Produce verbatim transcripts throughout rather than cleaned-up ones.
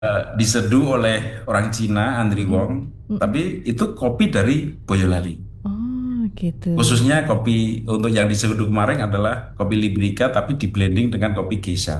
eh, diseduh oleh orang Cina, Andrew Mm-mm. Wong, Mm-mm. tapi itu kopi dari Boyolali. Oh, gitu. Khususnya kopi untuk yang diseduh kemarin adalah kopi Librika, tapi di blending dengan kopi Geisha.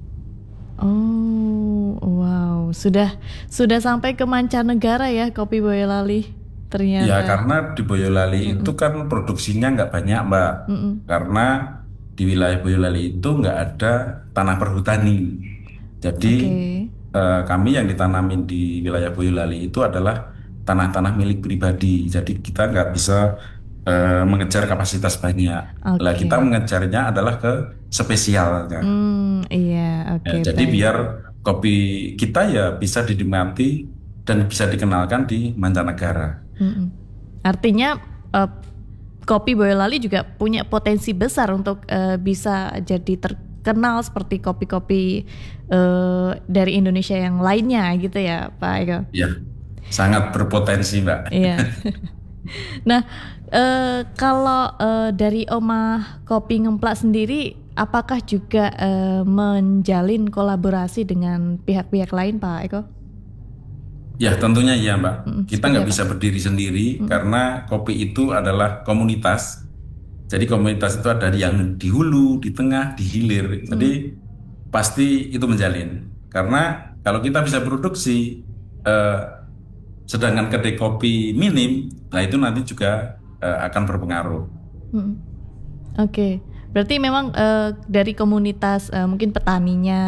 Oh, wow. Sudah sudah sampai ke mancanegara ya kopi Boyolali. Ya, Ternyata. karena di Boyolali itu Mm-mm. kan produksinya nggak banyak, Mbak. Mm-mm. Karena di wilayah Boyolali itu nggak ada tanah perhutani. Jadi Oke. eh, kami yang ditanamin di wilayah Boyolali itu adalah tanah-tanah milik pribadi. Jadi kita nggak bisa eh, mengejar kapasitas banyak. Lah kita Oke. mengejarnya adalah ke spesialnya. Hmm, iya, Ya, oke, jadi baik. biar kopi kita ya bisa dinikmati dan bisa dikenalkan di mancanegara. Mm-mm. Artinya eh, kopi Boyolali juga punya potensi besar untuk eh, bisa jadi terkenal seperti kopi-kopi eh, dari Indonesia yang lainnya gitu ya, Pak Eko. Ya, sangat berpotensi, Mbak. Iya. Nah, eh, kalau eh, dari Omah Kopi Ngemplak sendiri, apakah juga eh, menjalin kolaborasi dengan pihak-pihak lain, Pak Eko? Ya, tentunya ya, Mbak. Mm, Kita seperti nggak apa? bisa berdiri sendiri Mm, karena kopi itu adalah komunitas. Jadi komunitas itu ada yang di hulu, di tengah, di hilir. Jadi mm, pasti itu menjalin. Karena kalau kita bisa produksi, eh, sedangkan kedai kopi minim, nah itu nanti juga eh, akan berpengaruh. mm. Oke, berarti memang eh, dari komunitas eh, mungkin petaninya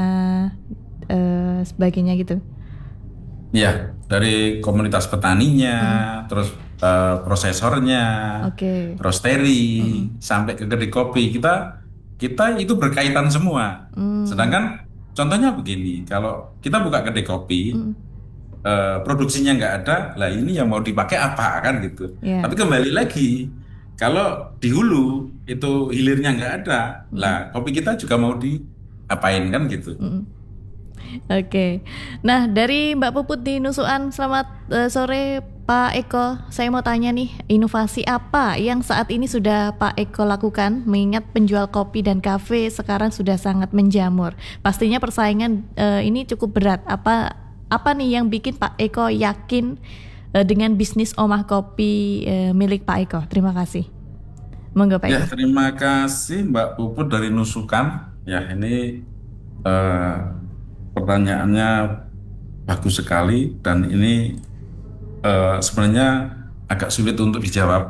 eh, sebagainya gitu. Ya, dari komunitas petaninya, Mm, terus eh, prosesornya, oke. roastery, Mm, sampai ke kedai kopi, kita kita itu berkaitan semua. mm, Sedangkan contohnya begini, kalau kita buka kedai kopi, mm, eh, produksinya nggak ada, lah ini yang mau dipakai apa kan gitu. ya. Tapi kembali lagi, kalau di hulu itu hilirnya nggak ada, lah Mm, kopi kita juga mau diapain kan gitu. mm. Oke. Nah, dari Mbak Puput di Nusuan, selamat eh, sore Pak Eko. Saya mau tanya nih, inovasi apa yang saat ini sudah Pak Eko lakukan mengingat penjual kopi dan kafe sekarang sudah sangat menjamur. Pastinya persaingan eh, ini cukup berat. Apa apa nih yang bikin Pak Eko yakin eh, dengan bisnis Omah Kopi eh, milik Pak Eko? Terima kasih. Monggo Pak Ya, Eko. terima kasih Mbak Puput dari Nusukan. Ya, ini eh, pertanyaannya bagus sekali dan ini eh, sebenarnya agak sulit untuk dijawab.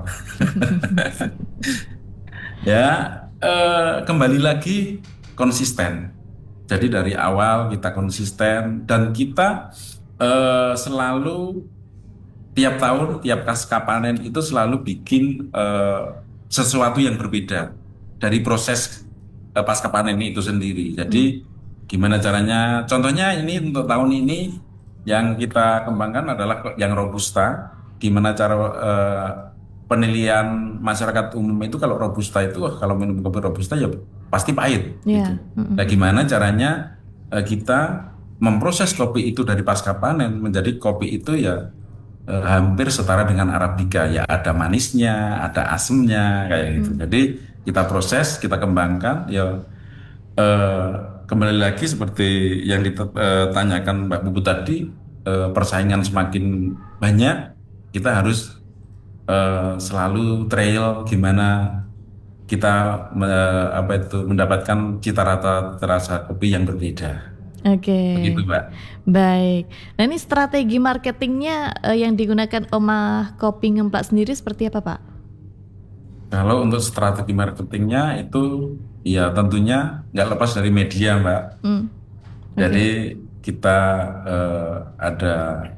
Ya, eh, kembali lagi konsisten. Jadi dari awal kita konsisten dan kita eh, selalu tiap tahun, tiap pasca panen itu selalu bikin eh, sesuatu yang berbeda dari proses eh, pasca panen itu sendiri. Mm, Jadi gimana caranya? Contohnya ini untuk tahun ini yang kita kembangkan adalah yang robusta. Gimana cara eh, penilaian masyarakat umum itu kalau robusta itu, wah, kalau minum kopi robusta ya pasti pahit gitu. ya. Mm-mm. Nah, gimana caranya eh, kita memproses kopi itu dari pasca panen menjadi kopi itu ya eh, hampir setara dengan Arabica, ya ada manisnya, ada asemnya kayak gitu. Mm, Jadi kita proses, kita kembangkan, ya eh, kembali lagi seperti yang ditanyakan Mbak Bubu tadi, eh, persaingan semakin banyak, kita harus eh, selalu trail gimana kita me- apa itu mendapatkan cita rata rasa kopi yang berbeda. Begitu, Oke. Mbak. Baik. Nah, ini strategi marketingnya eh, yang digunakan Omah Kopi Ngemplak sendiri seperti apa, Pak? Kalau untuk strategi marketingnya itu ya tentunya nggak lepas dari media, Mbak. Hmm, Jadi oke. kita eh, ada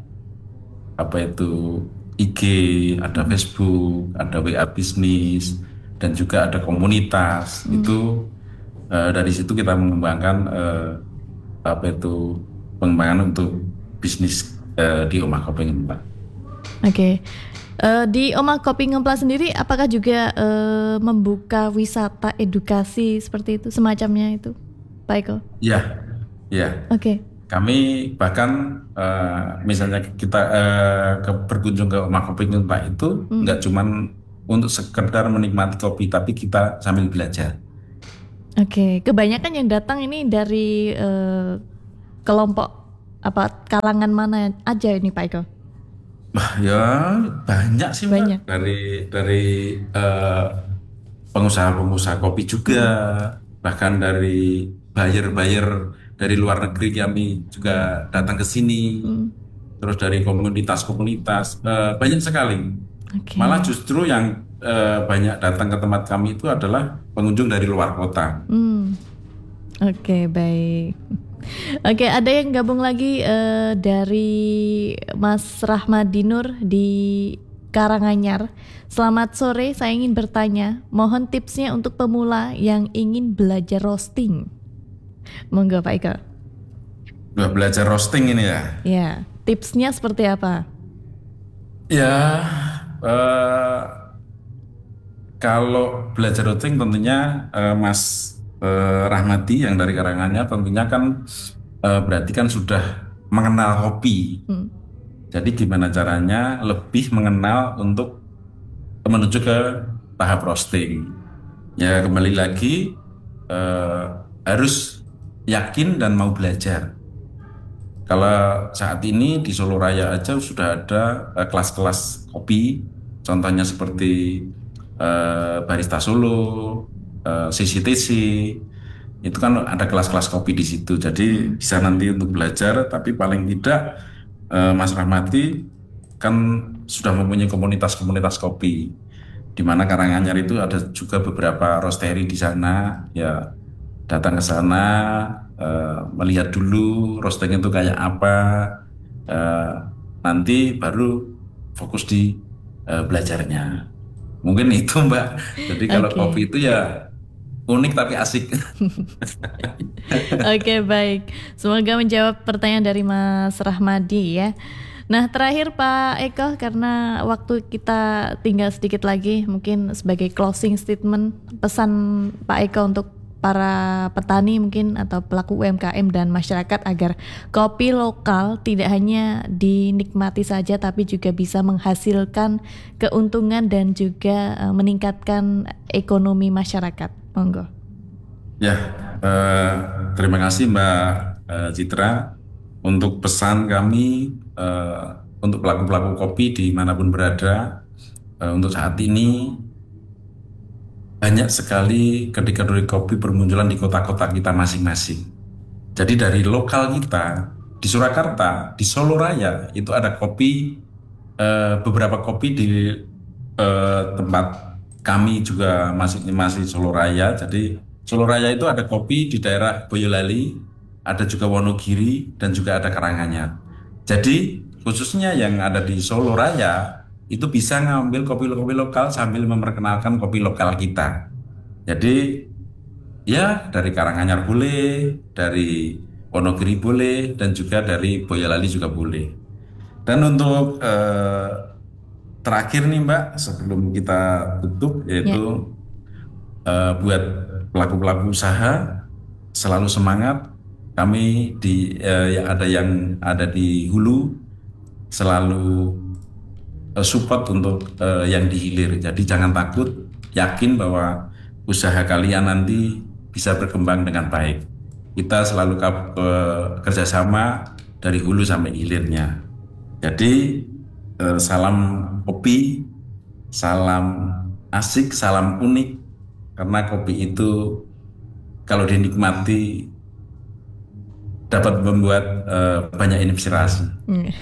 apa itu I G, ada Mm, Facebook, ada W A bisnis, dan juga ada komunitas. mm, Itu eh, dari situ kita mengembangkan eh, apa itu pengembangan untuk bisnis eh, di Omah Kopi Mbak. oke. Eh, di Omah Kopi Ngemplak sendiri, apakah juga eh, membuka wisata edukasi seperti itu, semacamnya itu, Pak Eko? Ya, ya. Oke. Kami bahkan eh, misalnya kita eh, ke, berkunjung ke Rumah Kopi Ngemplak itu Mm, nggak cuman untuk sekedar menikmati kopi, tapi kita sambil belajar. oke. Kebanyakan yang datang ini dari eh, kelompok apa kalangan mana aja ini Pak Eko? Bah, ya banyak sih Banyak. Mbak dari dari eh, pengusaha-pengusaha kopi juga, bahkan dari buyer-buyer dari luar negeri kami juga datang ke sini, Hmm, terus dari komunitas-komunitas eh, banyak sekali. Malah Oke. justru yang eh, banyak datang ke tempat kami itu adalah pengunjung dari luar kota. Hmm, Oke, baik. Oke, ada yang gabung lagi eh, dari Mas Rahmadi Nur di Karanganyar. Selamat sore, saya ingin bertanya, mohon tipsnya untuk pemula yang ingin belajar roasting. Monggo Pak Eko. Udah belajar roasting ini ya. Ya, tipsnya seperti apa? Ya, eh, kalau belajar routing tentunya eh, Mas eh, Rahmadi yang dari Karanganyar tentunya kan eh, berarti kan sudah mengenal kopi. Hmm, Jadi gimana caranya lebih mengenal untuk menuju ke tahap roasting. Ya kembali lagi eh, harus yakin dan mau belajar. Kalau saat ini di Solo Raya aja sudah ada eh, kelas-kelas kopi, contohnya seperti eh, Barista Solo, eh, C C T C, itu kan ada kelas-kelas kopi di situ. Jadi hmm. bisa nanti untuk belajar, tapi paling tidak eh, Mas Rahmati kan sudah mempunyai komunitas-komunitas kopi, di mana Karanganyar itu ada juga beberapa roastery di sana, ya datang ke sana, eh, melihat dulu roasting itu kayak apa, eh, nanti baru fokus di eh, belajarnya. Mungkin itu Mbak. Jadi kalau Oke. kopi itu ya unik tapi asik. Oke, baik. Semoga menjawab pertanyaan dari Mas Rahmadi ya. Nah, terakhir Pak Eko, karena waktu kita tinggal sedikit lagi, mungkin sebagai closing statement, pesan Pak Eko untuk para petani mungkin atau pelaku U M K M dan masyarakat agar kopi lokal tidak hanya dinikmati saja tapi juga bisa menghasilkan keuntungan dan juga eh, meningkatkan ekonomi masyarakat. Monggo. Ya, eh, terima kasih Mbak eh, Citra untuk pesan kami eh, untuk pelaku-pelaku kopi dimanapun berada. Eh, untuk saat ini banyak sekali kedai-kedai kopi bermunculan di kota-kota kita masing-masing. Jadi dari lokal kita di Surakarta, di Solo Raya itu ada kopi, eh, beberapa kopi di eh, tempat kami juga masih masih Solo Raya. Jadi Solo Raya itu ada kopi di daerah Boyolali, ada juga Wonogiri dan juga ada Karanganyar. Jadi khususnya yang ada di Solo Raya itu bisa ngambil kopi-kopi lokal sambil memperkenalkan kopi lokal kita. Jadi ya dari Karanganyar boleh, dari Wonogiri boleh, dan juga dari Boyolali juga boleh. Dan untuk eh, terakhir nih Mbak, sebelum kita tutup, Ya. yaitu eh, buat pelaku-pelaku usaha selalu semangat. Kami di eh, yang ada yang ada di hulu selalu eh, support untuk eh, yang di hilir. Jadi jangan takut, yakin bahwa usaha kalian nanti bisa berkembang dengan baik. Kita selalu kap- eh, kerjasama dari hulu sampai hilirnya. Jadi eh, salam kopi, salam asik, salam unik, karena kopi itu kalau dinikmati dapat membuat eh, banyak inspirasi. Hmm.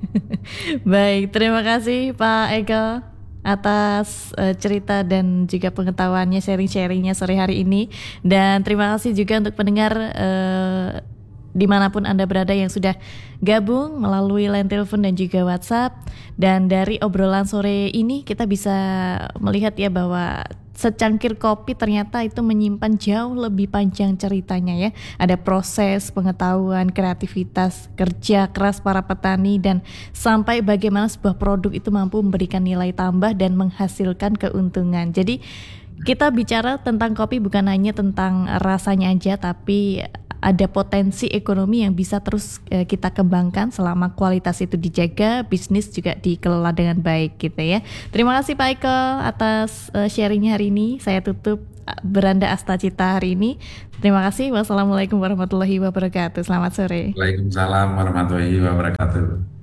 Baik, terima kasih Pak Eko atas eh, cerita dan juga pengetahuannya, sharing-sharingnya sore hari ini. Dan terima kasih juga untuk pendengar eh, dimanapun Anda berada yang sudah gabung melalui line telepon dan juga WhatsApp. Dan dari obrolan sore ini kita bisa melihat ya bahwa secangkir kopi ternyata itu menyimpan jauh lebih panjang ceritanya ya. Ada proses, pengetahuan, kreativitas, kerja keras para petani dan sampai bagaimana sebuah produk itu mampu memberikan nilai tambah dan menghasilkan keuntungan. Jadi kita bicara tentang kopi bukan hanya tentang rasanya aja, tapi ada potensi ekonomi yang bisa terus eh, kita kembangkan selama kualitas itu dijaga, bisnis juga dikelola dengan baik gitu ya. Terima kasih Pak Eko atas eh, sharingnya hari ini. Saya tutup. Beranda Astacita hari ini. Terima kasih. Wassalamualaikum warahmatullahi wabarakatuh. Selamat sore. Waalaikumsalam warahmatullahi wabarakatuh.